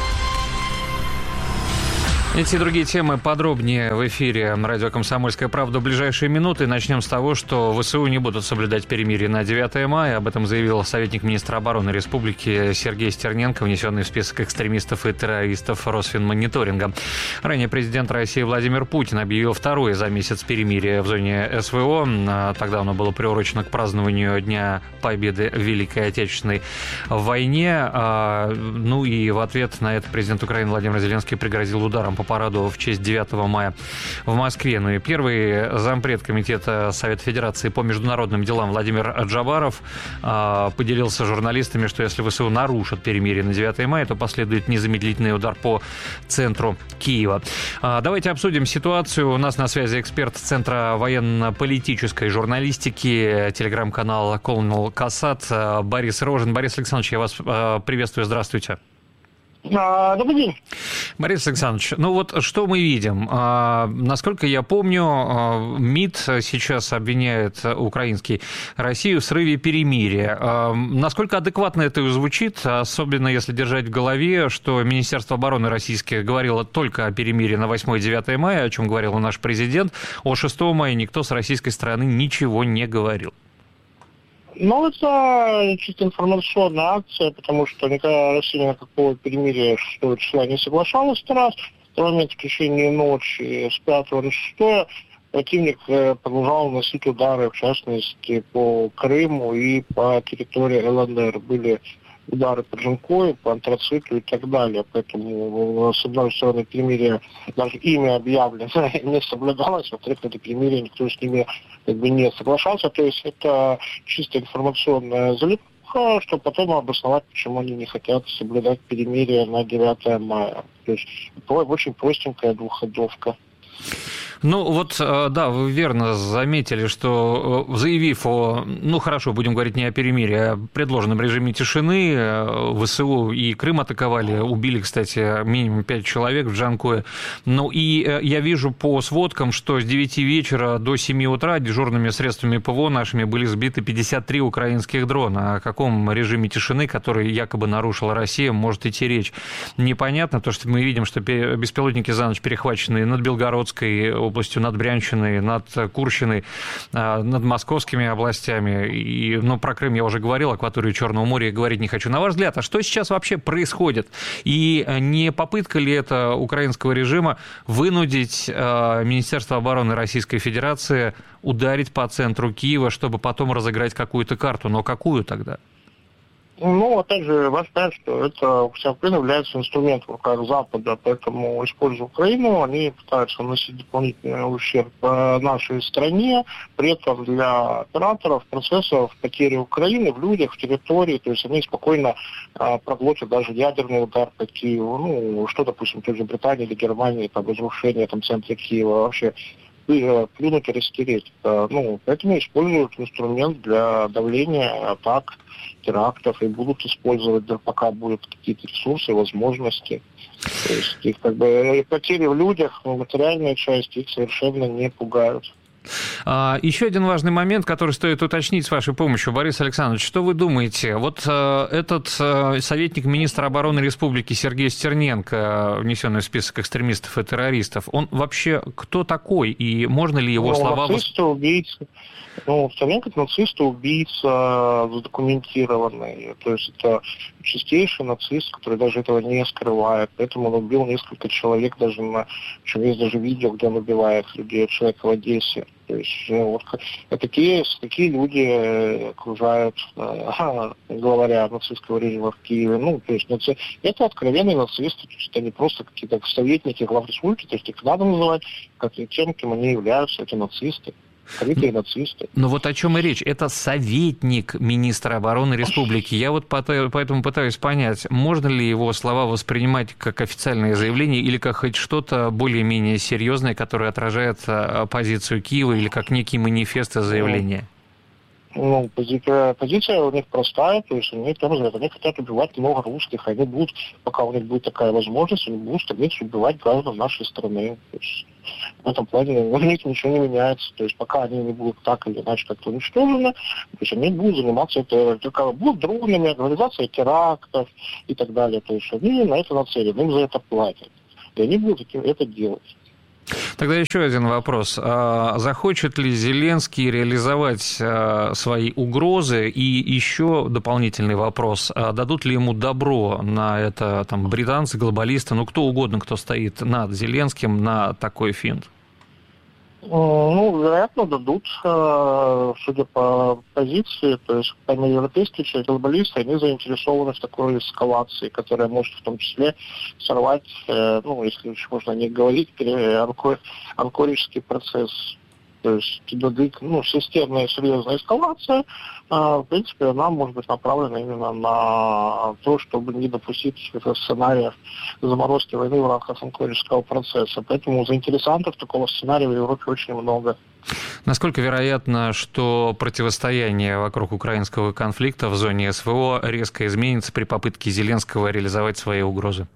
Эти и другие темы подробнее в эфире радио «Комсомольская правда» в ближайшие минуты. Начнем с того, что ВСУ не будут соблюдать перемирие на 9 мая. Об этом заявил советник министра обороны республики Сергей Стерненко, внесенный в список экстремистов и террористов Росфинмониторинга. Ранее президент России Владимир Путин объявил второе за месяц перемирие в зоне СВО. Тогда оно было приурочено к празднованию Дня Победы в Великой Отечественной войне. Ну и в ответ на это президент Украины Владимир Зеленский пригрозил ударом по параду в честь 9 мая в Москве. Ну и первый зампред Комитета Совета Федерации по международным делам Владимир Джабаров поделился с журналистами, что если ВСУ нарушат перемирие на 9 мая, то последует незамедлительный удар по центру Киева. Давайте обсудим ситуацию. У нас на связи эксперт Центра военно-политической журналистики, телеграм-канал «Колонел Касат» Борис Рожин. Борис Александрович, я вас приветствую. Здравствуйте. Добрый день. Борис Александрович, ну вот что мы видим? Насколько я помню, МИД сейчас обвиняет украинский Россию в срыве перемирия. Насколько адекватно это звучит, особенно если держать в голове, что Министерство обороны российское говорило только о перемирии на 8 и 9 мая, о чем говорил наш президент, о 6 мая никто с российской стороны ничего не говорил. Ну, это чисто информационная акция, потому что никогда Россия ни на какого перемирия 6 числа не соглашалась раз. В момент в течение ночи с 5 на 6 противник продолжал наносить удары, в частности, по Крыму и по территории ЛНР. Были удары по Джанкою, по антрациту и так далее. Поэтому, с одной стороны, перемирие, даже имя объявлено, не соблюдалось, во-вторых, это перемирие никто с ними не соглашался. То есть это чисто информационная залипка, чтобы потом обосновать, почему они не хотят соблюдать перемирие на 9 мая. То есть очень простенькая двухходовка. Ну вот, да, вы верно заметили, что заявив о, ну хорошо, будем говорить не о перемирии, а о предложенном режиме тишины, ВСУ и Крым атаковали, убили, кстати, минимум 5 человек в Джанкое. Ну и я вижу по сводкам, что с 9 вечера до 7 утра дежурными средствами ПВО нашими были сбиты 53 украинских дрона. О каком режиме тишины, который якобы нарушила Россия, может идти речь? Непонятно, потому что мы видим, что беспилотники за ночь перехвачены над Белгородской областью, над Брянщиной, над Курщиной, над московскими областями. И, ну, про Крым я уже говорил, акваторию Черного моря говорить не хочу. На ваш взгляд, а что сейчас вообще происходит? И не попытка ли это украинского режима вынудить Министерство обороны Российской Федерации ударить по центру Киева, чтобы потом разыграть какую-то карту? Но какую тогда? Ну, опять же, важно понять, что это вся Украина является инструментом в руках Запада, поэтому, используя Украину, они пытаются наносить дополнительный ущерб нашей стране, при этом для операторов процессов потери Украины в людях, в территории, то есть они спокойно проглотят даже ядерный удар по Киеву, ну, что, допустим, той же Британии или Германии, там, разрушение там, центра Киева, вообще плюнуть и растереть. Ну, поэтому используют инструмент для давления, атак, терактов, и будут использовать, пока будут какие-то ресурсы, возможности. То есть их как бы потери в людях, материальная часть, их совершенно не пугают. Еще один важный момент, который стоит уточнить с вашей помощью. Борис Александрович, что вы думаете? Вот этот советник министра обороны республики Сергей Стерненко, внесенный в список экстремистов и террористов, он вообще кто такой? И можно ли его слова... Нацисты, убийцы. Ну, Стерненко — это нацисты, убийца, задокументированный. То есть это чистейший нацист, который даже этого не скрывает. Поэтому он убил несколько человек, даже причем есть даже видео, где он убивает людей, человека в Одессе. То есть вот, такие люди окружают главаря нацистского режима в Киеве. Ну, то есть это откровенные нацисты, то есть это не просто какие-то советники глав республики, то есть их надо называть как и тем, кем они являются, это нацисты. скрытые нацисты. Но вот о чем и речь. Это советник министра обороны республики. Я вот поэтому пытаюсь понять, можно ли его слова воспринимать как официальное заявление или как хоть что-то более-менее серьезное, которое отражает позицию Киева, или как некий манифест и заявление? Ну, позиция у них простая, то есть они хотят убивать много русских, они будут, пока у них будет такая возможность, они будут стремиться убивать граждан нашей страны. То есть в этом плане у них ничего не меняется. То есть пока они не будут так или иначе как-то уничтожены, то есть они будут заниматься будут дронами, организацией терактов и так далее. То есть они на это нацелены, им за это платят. И они будут это делать. Тогда еще один вопрос. Захочет ли Зеленский реализовать свои угрозы? И еще дополнительный вопрос. Дадут ли ему добро на это там, британцы, глобалисты, ну кто угодно, кто стоит над Зеленским, на такой финт? Ну, вероятно, дадут, судя по позиции, то есть, европейские глобалисты, они заинтересованы в такой эскалации, которая может в том числе сорвать, ну, если можно не говорить, анкоридский процесс. То есть, системная серьезная эскалация, в принципе, она может быть направлена именно на то, чтобы не допустить сценариев заморозки войны в рамках анкоридского процесса. Поэтому заинтересантов такого сценария в Европе очень много. Насколько вероятно, что противостояние вокруг украинского конфликта в зоне СВО резко изменится при попытке Зеленского реализовать свои угрозы?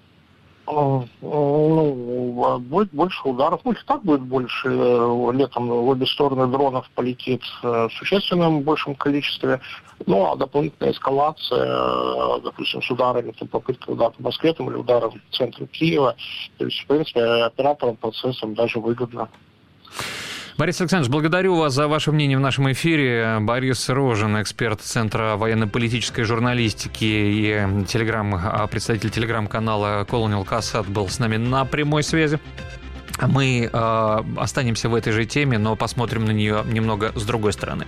Будет больше ударов. Ну, и так будет больше. Летом в обе стороны дронов полетит в существенном большем количестве. Ну, а дополнительная эскалация, допустим, с ударами, попыткой удара по Москве или ударом в центре Киева. То есть, в принципе, операторам, процессам даже выгодно. Борис Александрович, благодарю вас за ваше мнение в нашем эфире. Борис Рожин, эксперт Центра военно-политической журналистики и представитель телеграм-канала Colonial Cassat был с нами на прямой связи. Мы останемся в этой же теме, но посмотрим на нее немного с другой стороны.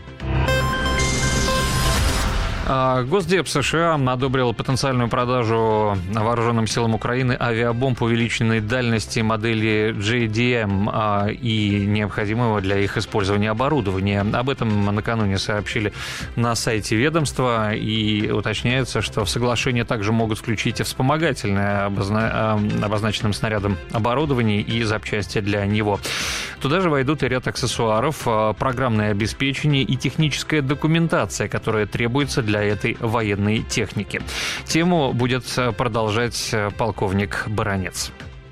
Госдеп США одобрил потенциальную продажу вооруженным силам Украины авиабомб увеличенной дальности модели JDM и необходимого для их использования оборудования. Об этом накануне сообщили на сайте ведомства, и уточняется, что в соглашение также могут включить и вспомогательное обозначенным снарядом оборудование и запчасти для него. Туда же войдут и ряд аксессуаров, программное обеспечение и техническая документация, которая требуется для этой военной техники. Тему будет продолжать полковник Баранец.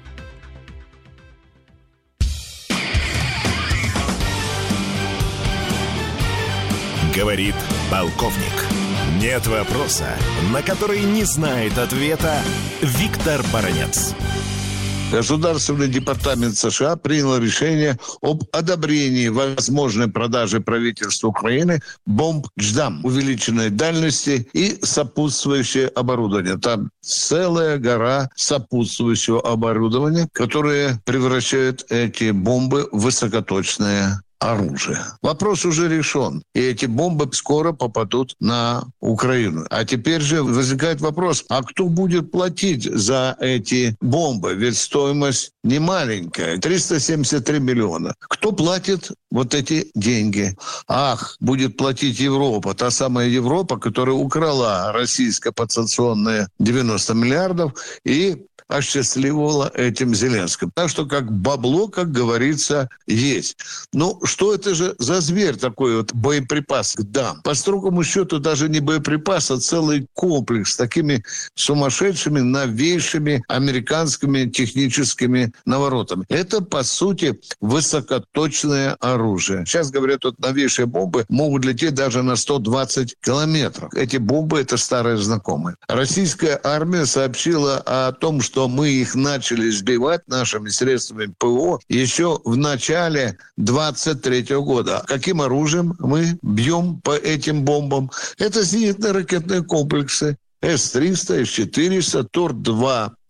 Говорит полковник. Нет вопроса, на который не знает ответа Виктор Баранец. Государственный департамент США принял решение об одобрении возможной продажи правительству Украины бомб «Дждам» увеличенной дальности и сопутствующее оборудование. Там целая гора сопутствующего оборудования, которое превращает эти бомбы в высокоточное оружие. Вопрос уже решен. И эти бомбы скоро попадут на Украину. А теперь же возникает вопрос, а кто будет платить за эти бомбы? Ведь стоимость не маленькая. 373 миллиона. Кто платит вот эти деньги? Ах, будет платить Европа. Та самая Европа, которая украла российское подсанкционное 90 миллиардов и осчастливила этим Зеленским. Так что как бабло, как говорится, есть. Ну, что это же за зверь такой вот боеприпас? Да. По строгому счету даже не боеприпас, а целый комплекс с такими сумасшедшими, новейшими американскими техническими наворотами. Это, по сути, высокоточное оружие. Сейчас, говорят, вот новейшие бомбы могут лететь даже на 120 километров. Эти бомбы — это старые знакомые. Российская армия сообщила о том, что мы их начали сбивать нашими средствами ПВО еще в начале 23 года. Каким оружием мы бьем по этим бомбам? Это зенитно-ракетные комплексы С-300, С-400, Тор-2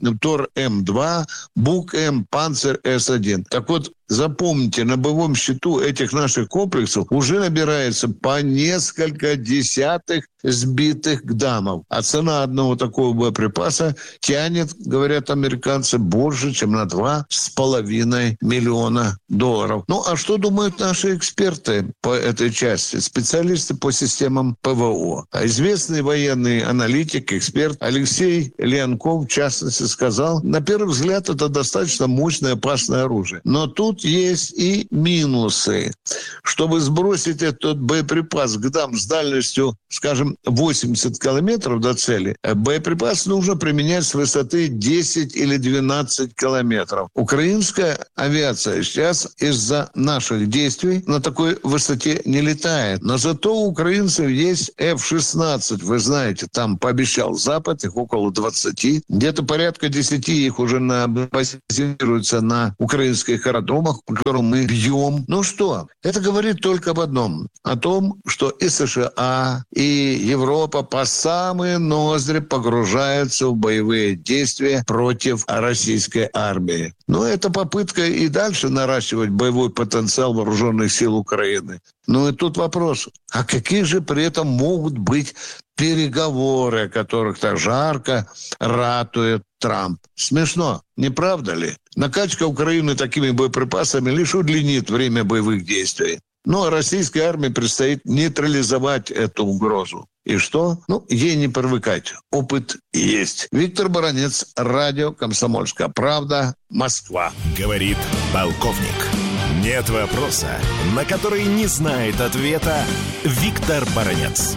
Тор-М2, Бук-М, Панцер С-1. Так вот, запомните, на боевом счету этих наших комплексов уже набирается по несколько десятых сбитых ГДАМов. А цена одного такого боеприпаса тянет, говорят американцы, больше, чем на $2,5 миллиона. Ну, а что думают наши эксперты по этой части? Специалисты по системам ПВО. Известный военный аналитик, эксперт Алексей Леонков, в частности, сказал, на первый взгляд, это достаточно мощное, опасное оружие. Но тут есть и минусы. Чтобы сбросить этот боеприпас ГДАМ с дальностью, скажем, 80 километров до цели, боеприпас нужно применять с высоты 10 или 12 километров. Украинская авиация сейчас из-за наших действий на такой высоте не летает. Но зато у украинцев есть F-16. Вы знаете, там пообещал Запад, их около 20. Где-то порядка 10 их уже базируются на украинских аэродромах, по которым мы бьем. Ну что, это говорит только об одном. О том, что и США, и Европа по самые ноздри погружаются в боевые действия против российской армии. Но это попытка и дальше наращивать боевой потенциал вооруженных сил Украины. Ну и тут вопрос, а какие же при этом могут быть переговоры, о которых так жарко ратует Трамп? Смешно, не правда ли? Накачка Украины такими боеприпасами лишь удлинит время боевых действий. Но российской армии предстоит нейтрализовать эту угрозу. И что? Ну, ей не привыкать. Опыт есть. Виктор Баранец, радио «Комсомольская правда», Москва. Говорит полковник. Нет вопроса, на который не знает ответа Виктор Баранец.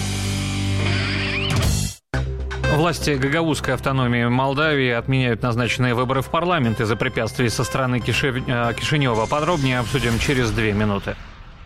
Власти гагаузской автономии Молдавии отменяют назначенные выборы в парламент из-за препятствий со стороны Кишинева. Подробнее обсудим через 2 минуты.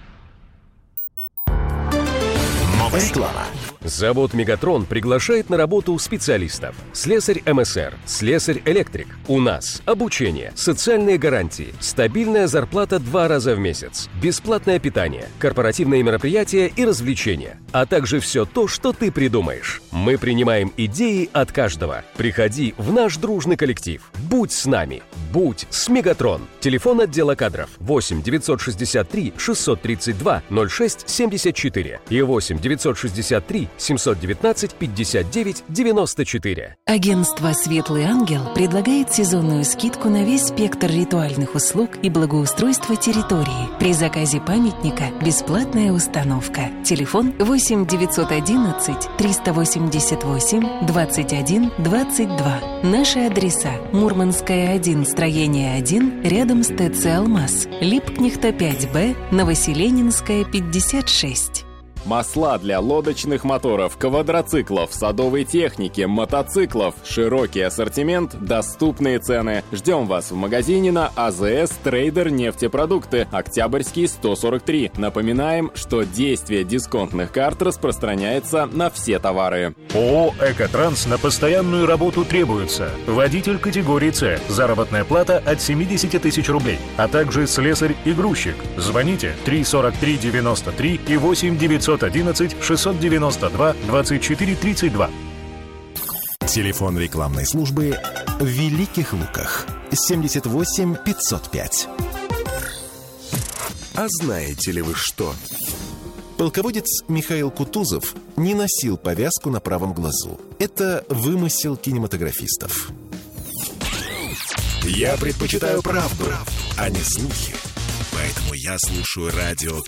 Реклама. Завод «Мегатрон» приглашает на работу специалистов. Слесарь МСР, слесарь-электрик. У нас обучение, социальные гарантии, стабильная зарплата 2 раза в месяц, бесплатное питание, корпоративные мероприятия и развлечения, а также все то, что ты придумаешь. Мы принимаем идеи от каждого. Приходи в наш дружный коллектив. Будь с нами. Будь с «Мегатрон». Телефон отдела кадров 8 963 632 06 74 и 8 963 719 59 94. Агентство «Светлый ангел» предлагает сезонную скидку на весь спектр ритуальных услуг и благоустройства территории. При заказе памятника бесплатная установка. Телефон 8 911 388 21 22. Наши адреса: Мурманская, 1, строение 1, рядом с ТЦ «Алмаз», Липкнехта 5Б, Новоселенинская, 56. Масла для лодочных моторов, квадроциклов, садовой техники, мотоциклов. Широкий ассортимент, доступные цены. Ждем вас в магазине на АЗС Трейдер нефтепродукты, Октябрьский, 143. Напоминаем, что действие дисконтных карт распространяется на все товары. ООО «Экотранс» на постоянную работу требуется. Водитель категории С. Заработная плата от 70 тысяч рублей. А также слесарь и грузчик. Звоните 343 93 и 8 911 692 24 32. Телефон рекламной службы в Великих Луках 78 505. А знаете ли вы что? Полководец Михаил Кутузов не носил повязку на правом глазу. Это вымысел кинематографистов. Я предпочитаю правду, а не слухи. Поэтому я слушаю радио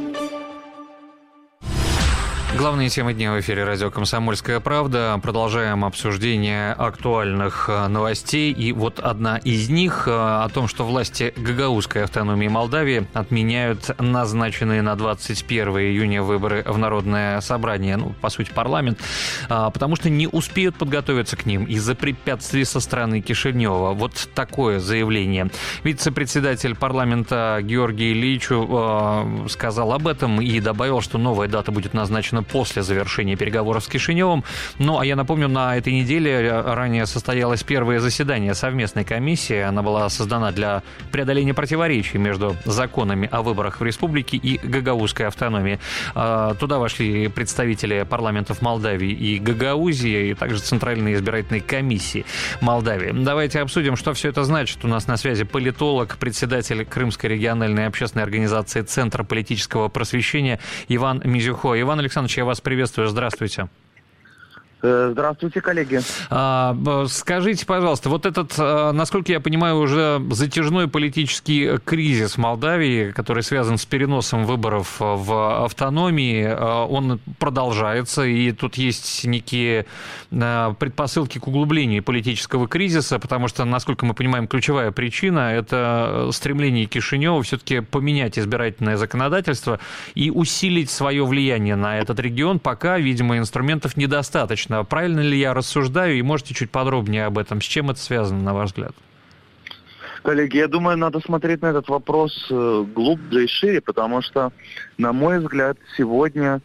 Главные темы дня в эфире радио «Комсомольская правда». Продолжаем обсуждение актуальных новостей. И вот одна из них о том, что власти гагаузской автономии Молдавии отменяют назначенные на 21 июня выборы в Народное собрание, по сути, парламент, потому что не успеют подготовиться к ним из-за препятствий со стороны Кишинева. Вот такое заявление. Вице-председатель парламента Георгий Ильичу сказал об этом и добавил, что новая дата будет назначена после завершения переговоров с Кишиневым. Ну, а я напомню, на этой неделе ранее состоялось первое заседание совместной комиссии. Она была создана для преодоления противоречий между законами о выборах в республике и гагаузской автономии. Туда вошли представители парламентов Молдавии и Гагаузии, и также Центральной избирательной комиссии Молдавии. Давайте обсудим, что все это значит. У нас на связи политолог, председатель Крымской региональной общественной организации Центра политического просвещения Иван Мизюхо. Иван Александрович, я вас приветствую. Здравствуйте. Здравствуйте, коллеги. Скажите, пожалуйста, вот этот, насколько я понимаю, уже затяжной политический кризис в Молдавии, который связан с переносом выборов в автономии, он продолжается, и тут есть некие предпосылки к углублению политического кризиса, потому что, насколько мы понимаем, ключевая причина – это стремление Кишинева все-таки поменять избирательное законодательство и усилить свое влияние на этот регион, пока, видимо, инструментов недостаточно. Правильно ли я рассуждаю? И можете чуть подробнее об этом? С чем это связано, на ваш взгляд? Коллеги, я думаю, надо смотреть на этот вопрос глубже и шире, потому что, на мой взгляд, сегодня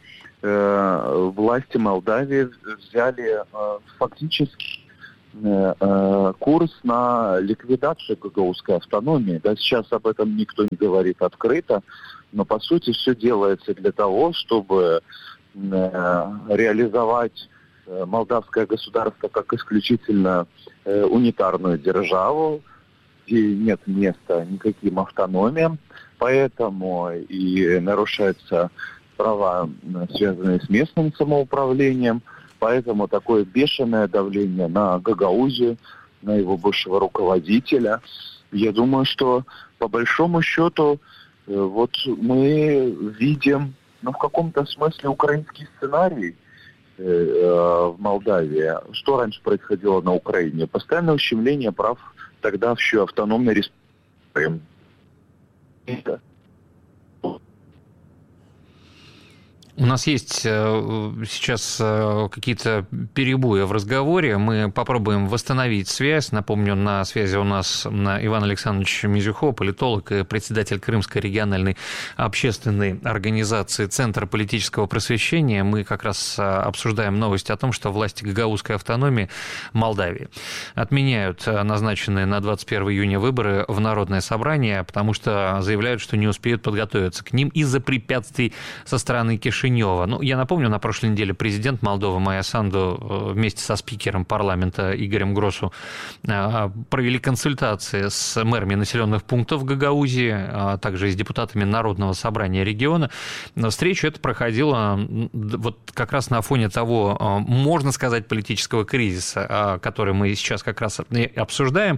власти Молдавии взяли фактически курс на ликвидацию гагаузской автономии. Да, сейчас об этом никто не говорит открыто, но, по сути, все делается для того, чтобы реализовать молдавское государство как исключительно унитарную державу, где нет места никаким автономиям, поэтому и нарушаются права, связанные с местным самоуправлением, поэтому такое бешеное давление на Гагаузию, на его бывшего руководителя. Я думаю, что по большому счету вот мы видим, в каком-то смысле украинский сценарий в Молдавии. Что раньше происходило на Украине? Постоянное ущемление прав тогда еще автономной республики. У нас есть сейчас какие-то перебои в разговоре. Мы попробуем восстановить связь. Напомню, на связи у нас Иван Александрович Мизюхо, политолог и председатель Крымской региональной общественной организации Центра политического просвещения. Мы как раз обсуждаем новости о том, что власти гагаузской автономии Молдавии отменяют назначенные на 21 июня выборы в Народное собрание, потому что заявляют, что не успеют подготовиться к ним из-за препятствий со стороны Кишинева. Ну, я напомню, на прошлой неделе президент Молдовы Майя Санду вместе со спикером парламента Игорем Гросу провели консультации с мэрами населенных пунктов Гагаузии, а также с депутатами Народного собрания региона. Встреча эта проходила вот как раз на фоне того, можно сказать, политического кризиса, который мы сейчас как раз обсуждаем.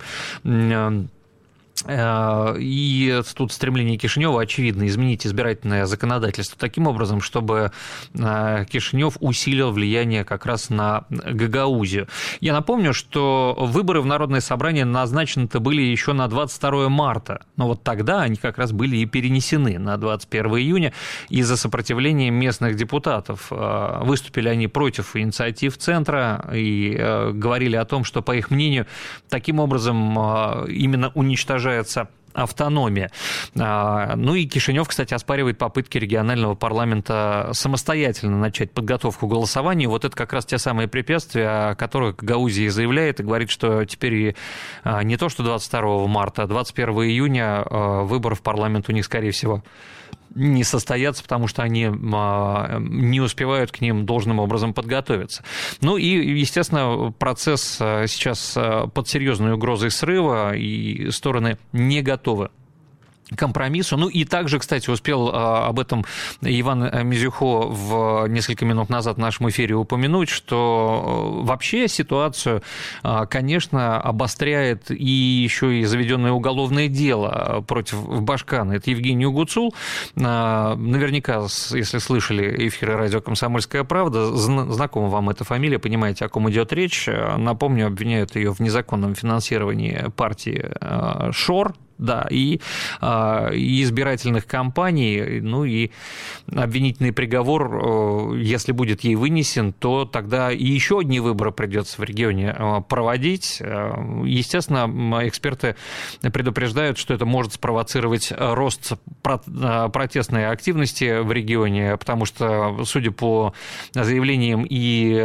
И тут стремление Кишинева, очевидно, изменить избирательное законодательство таким образом, чтобы Кишинев усилил влияние как раз на Гагаузию. Я напомню, что выборы в Народное собрание назначены-то были еще на 22 марта, но вот тогда они как раз были и перенесены на 21 июня из-за сопротивления местных депутатов. Выступили они против инициатив Центра и говорили о том, что, по их мнению, таким образом именно уничтожается автономия. Ну и Кишинев, кстати, оспаривает попытки регионального парламента самостоятельно начать подготовку к голосованию. Вот это как раз те самые препятствия, о которых Гагаузия заявляет и говорит, что теперь не то, что 22 марта, а 21 июня выборы в парламент у них, скорее всего, не состоятся, потому что они не успевают к ним должным образом подготовиться. Ну и, естественно, процесс сейчас под серьезной угрозой срыва, и стороны не готовы к компромиссу. Ну и также, кстати, успел об этом Иван Мизюхо несколько минут назад в нашем эфире упомянуть, что вообще ситуацию, конечно, обостряет и еще и заведенное уголовное дело против Башкана. Это Евгений Угуцул. Наверняка, если слышали эфиры радио «Комсомольская правда», знакома вам эта фамилия, понимаете, о ком идет речь. Напомню, обвиняют ее в незаконном финансировании партии ШОР, да, и избирательных кампаний, ну и обвинительный приговор, если будет ей вынесен, то тогда и еще одни выборы придется в регионе проводить. Естественно, эксперты предупреждают, что это может спровоцировать рост протестной активности в регионе, потому что, судя по заявлениям и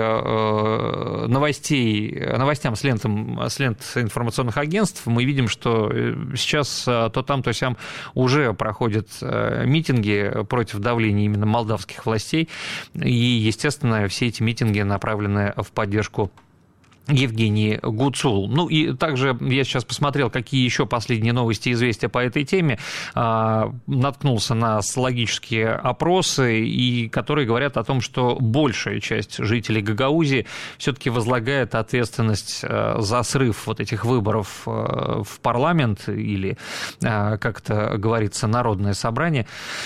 новостям с лент информационных агентств, мы видим, что сейчас то там, то сям уже проходят митинги против давления именно молдавских властей, и, естественно, все эти митинги направлены в поддержку Евгений Гуцул. Ну и также я сейчас посмотрел, какие еще последние новости и известия по этой теме. Наткнулся на социологические опросы, и которые говорят о том, что большая часть жителей Гагаузии все-таки возлагает ответственность за срыв вот этих выборов в парламент или, как это говорится, народное собрание.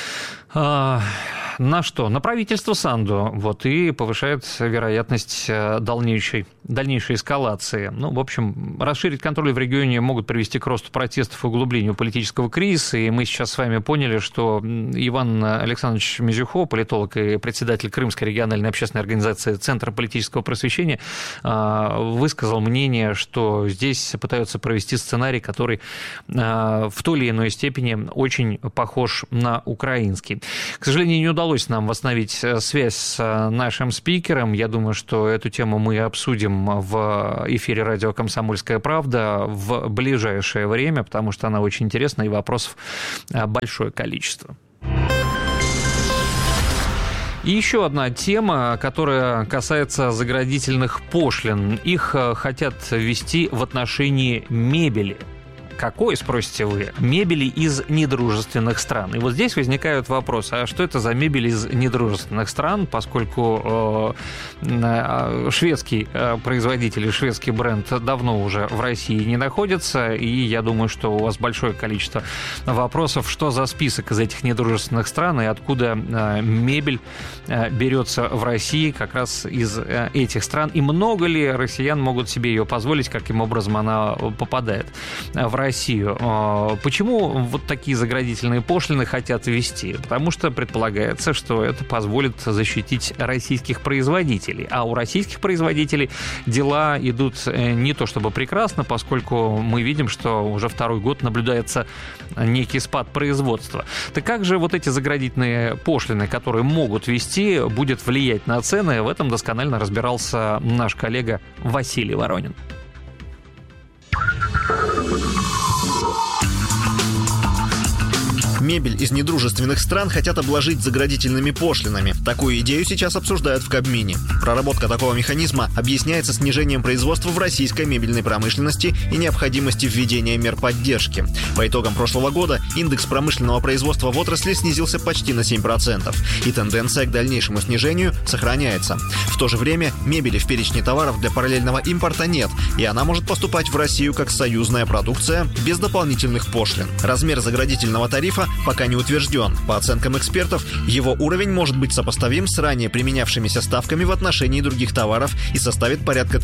На что? На правительство Санду. Вот, и повышает вероятность дальнейшей эскалации. Ну, в общем, расширить контроль в регионе могут привести к росту протестов и углублению политического кризиса. И мы сейчас с вами поняли, что Иван Александрович Мизюхо, политолог и председатель Крымской региональной общественной организации Центра политического просвещения, высказал мнение, что здесь пытаются провести сценарий, который в той или иной степени очень похож на украинский. К сожалению, не удалось нам восстановить связь с нашим спикером. Я думаю, что эту тему мы обсудим в эфире радио «Комсомольская правда» в ближайшее время, потому что она очень интересна и вопросов большое количество. И еще одна тема, которая касается заградительных пошлин. Их хотят ввести в отношении мебели. Какой, спросите вы? Мебели из недружественных стран. И вот здесь возникают вопросы, а что это за мебель из недружественных стран, поскольку шведский производитель и шведский бренд давно уже в России не находятся, и я думаю, что у вас большое количество вопросов, что за список из этих недружественных стран и откуда мебель берется в России как раз из этих стран, и много ли россиян могут себе ее позволить, каким образом она попадает в Россию. Почему вот такие заградительные пошлины хотят ввести? Потому что предполагается, что это позволит защитить российских производителей. А у российских производителей дела идут не то чтобы прекрасно, поскольку мы видим, что уже второй год наблюдается некий спад производства. Так как же вот эти заградительные пошлины, которые могут ввести, будет влиять на цены? В этом досконально разбирался наш коллега Василий Воронин. Мебель из недружественных стран хотят обложить заградительными пошлинами. Такую идею сейчас обсуждают в Кабмине. Проработка такого механизма объясняется снижением производства в российской мебельной промышленности и необходимости введения мер поддержки. По итогам прошлого года индекс промышленного производства в отрасли снизился почти на 7%. И тенденция к дальнейшему снижению сохраняется. В то же время мебели в перечне товаров для параллельного импорта нет, и она может поступать в Россию как союзная продукция без дополнительных пошлин. Размер заградительного тарифа пока не утвержден. По оценкам экспертов, его уровень может быть сопоставим с ранее применявшимися ставками в отношении других товаров и составит порядка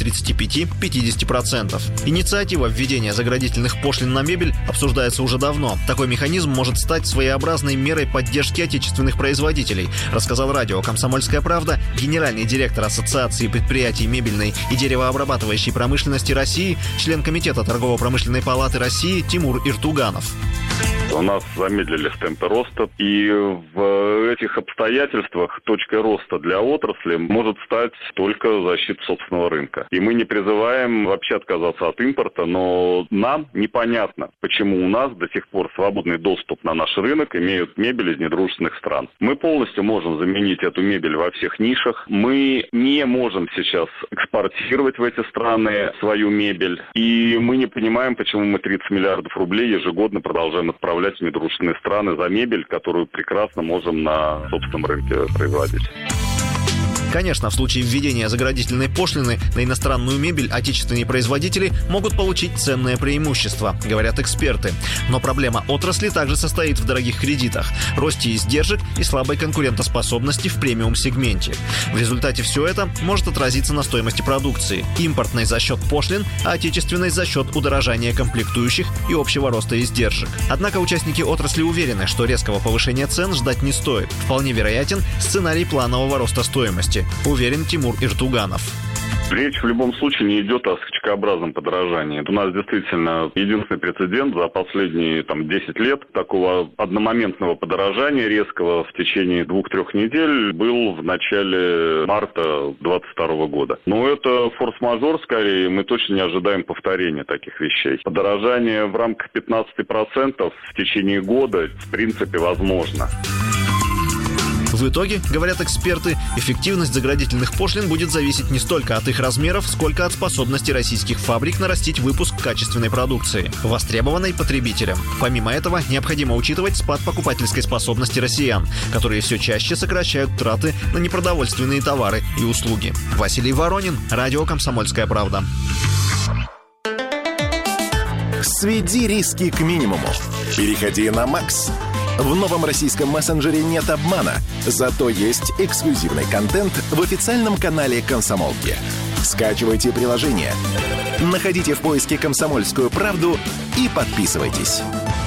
35-50%. Инициатива введения заградительных пошлин на мебель обсуждается уже давно. Такой механизм может стать своеобразной мерой поддержки отечественных производителей, рассказал радио «Комсомольская правда» генеральный директор Ассоциации предприятий мебельной и деревообрабатывающей промышленности России, член Комитета торгово-промышленной палаты России Тимур Иртуганов. У нас замедлились темпы роста, и в этих обстоятельствах точкой роста для отрасли может стать только защита собственного рынка. И мы не призываем вообще отказаться от импорта, но нам непонятно, почему у нас до сих пор свободный доступ на наш рынок имеют мебель из недружественных стран. Мы полностью можем заменить эту мебель во всех нишах. Мы не можем сейчас экспортировать в эти страны свою мебель, и мы не понимаем, почему мы 30 миллиардов рублей ежегодно продолжаем отправлять в недружественные страны за мебель, которую прекрасно можем на собственном рынке производить. Конечно, в случае введения заградительной пошлины на иностранную мебель отечественные производители могут получить ценное преимущество, говорят эксперты. Но проблема отрасли также состоит в дорогих кредитах, росте издержек и слабой конкурентоспособности в премиум-сегменте. В результате все это может отразиться на стоимости продукции. Импортной за счет пошлин, а отечественной за счет удорожания комплектующих и общего роста издержек. Однако участники отрасли уверены, что резкого повышения цен ждать не стоит. Вполне вероятен сценарий планового роста стоимости, уверен Тимур Иртуганов. Речь в любом случае не идет о скачкообразном подорожании. У нас действительно единственный прецедент за последние 10 лет такого одномоментного подорожания резкого в течение 2-3 недель был в начале марта 2022 года. Но это форс-мажор скорее, мы точно не ожидаем повторения таких вещей. Подорожание в рамках 15% в течение года в принципе возможно. В итоге, говорят эксперты, эффективность заградительных пошлин будет зависеть не столько от их размеров, сколько от способности российских фабрик нарастить выпуск качественной продукции, востребованной потребителям. Помимо этого, необходимо учитывать спад покупательской способности россиян, которые все чаще сокращают траты на непродовольственные товары и услуги. Василий Воронин, радио «Комсомольская правда». Сведи риски к минимуму. Переходи на Max. В новом российском мессенджере нет обмана, зато есть эксклюзивный контент в официальном канале «Комсомолки». Скачивайте приложение, находите в поиске «Комсомольскую правду» и подписывайтесь.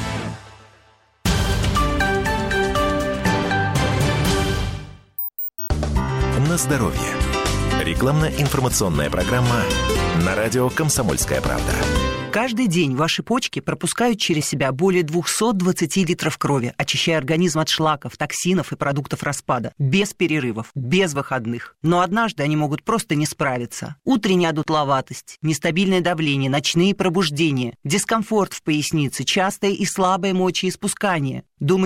На здоровье. Рекламно-информационная программа на радио «Комсомольская правда». Каждый день ваши почки пропускают через себя более 220 литров крови, очищая организм от шлаков, токсинов и продуктов распада. Без перерывов, без выходных. Но однажды они могут просто не справиться. Утренняя одутловатость, нестабильное давление, ночные пробуждения, дискомфорт в пояснице, частое и слабое мочеиспускание. Думаете,